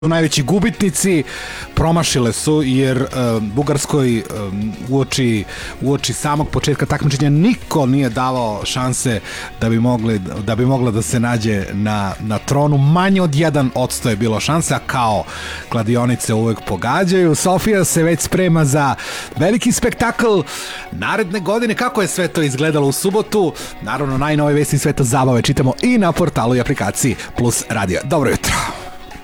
najveći gubitnici, promašile su jer Bugarskoj uoči samog početka takmičenja niko nije davao šanse da bi mogla da se nađe na tronu. Manje od 1% je bilo šansa, kao kladionice uvek pogađaju. Sofija se već sprema za veliki spektakl naredne godine. Kako je sve to izgledalo u subotu? Naravno, najnove vesti sveta zabave čitamo i na portalu i aplikaciji Plus Radio. Dobro jutro.